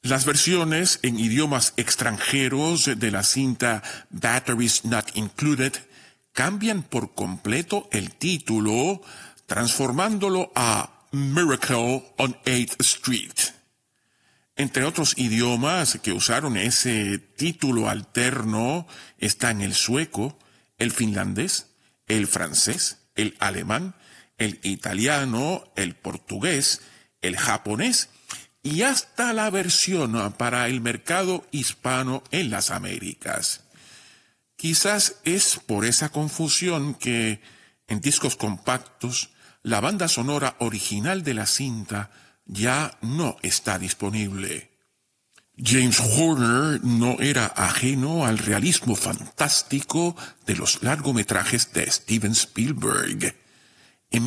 Las versiones en idiomas extranjeros de la cinta Batteries Not Included cambian por completo el título, transformándolo a Miracle on 8th Street. Entre otros idiomas que usaron ese título alterno están el sueco, el finlandés, el francés, el alemán, el italiano, el portugués, el japonés y hasta la versión para el mercado hispano en las Américas. Quizás es por esa confusión que en discos compactos la banda sonora original de la cinta ya no está disponible. James Horner no era ajeno al realismo fantástico de los largometrajes de Steven Spielberg. En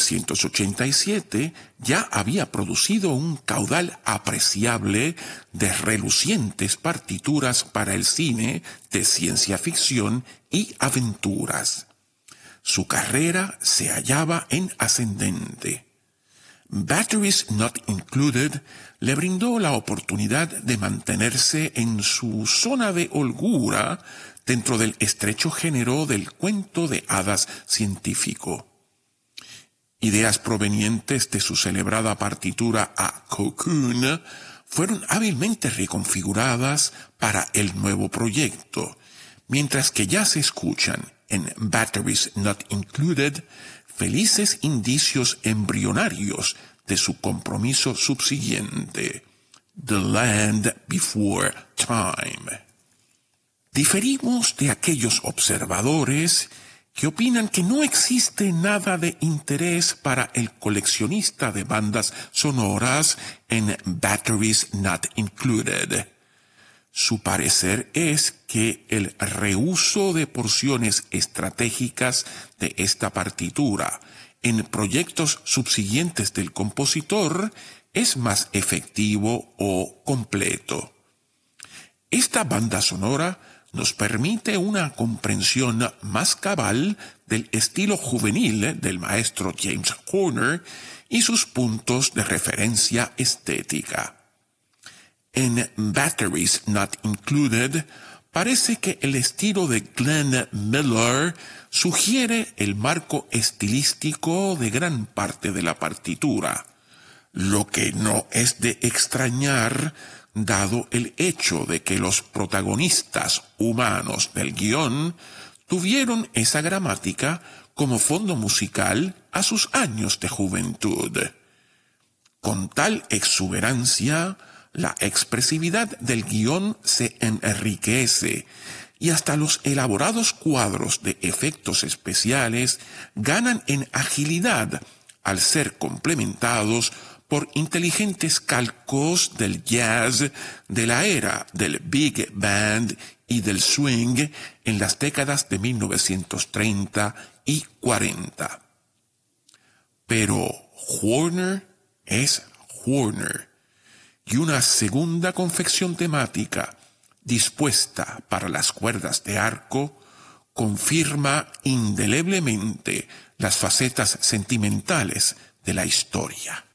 1987 ya había producido un caudal apreciable de relucientes partituras para el cine de ciencia ficción y aventuras. Su carrera se hallaba en ascendente. Batteries Not Included le brindó la oportunidad de mantenerse en su zona de holgura dentro del estrecho género del cuento de hadas científico. Ideas provenientes de su celebrada partitura a Cocoon fueron hábilmente reconfiguradas para el nuevo proyecto, mientras que ya se escuchan en Batteries Not Included felices indicios embrionarios de su compromiso subsiguiente, The Land Before Time. Diferimos de aquellos observadores que opinan que no existe nada de interés para el coleccionista de bandas sonoras en Batteries Not Included. Su parecer es que el reuso de porciones estratégicas de esta partitura en proyectos subsiguientes del compositor es más efectivo o completo. Esta banda sonora nos permite una comprensión más cabal del estilo juvenil del maestro James Horner y sus puntos de referencia estética. En Batteries Not Included, parece que el estilo de Glenn Miller sugiere el marco estilístico de gran parte de la partitura, lo que no es de extrañar dado el hecho de que los protagonistas humanos del guión tuvieron esa gramática como fondo musical a sus años de juventud. Con tal exuberancia, la expresividad del guión se enriquece y hasta los elaborados cuadros de efectos especiales ganan en agilidad al ser complementados por inteligentes calcos del jazz de la era del big band y del swing en las décadas de 1930 y 40. Pero Horner es Horner, y una segunda confección temática dispuesta para las cuerdas de arco confirma indeleblemente las facetas sentimentales de la historia.